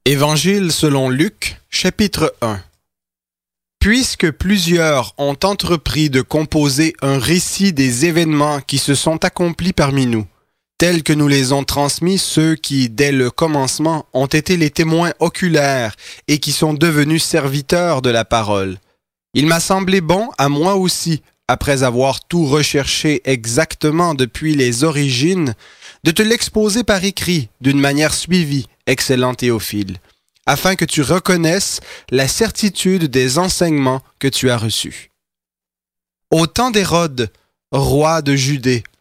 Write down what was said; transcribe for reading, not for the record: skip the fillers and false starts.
Évangile selon Luc, chapitre 1. Puisque plusieurs ont entrepris de composer un récit des événements qui se sont accomplis parmi nous, tels que nous les ont transmis ceux qui, dès le commencement, ont été les témoins oculaires et qui sont devenus serviteurs de la parole, il m'a semblé bon à moi aussi, après avoir tout recherché exactement depuis les origines, de te l'exposer par écrit d'une manière suivie, excellent Théophile, afin que tu reconnaisses la certitude des enseignements que tu as reçus. Au temps d'Hérode, roi de Judée,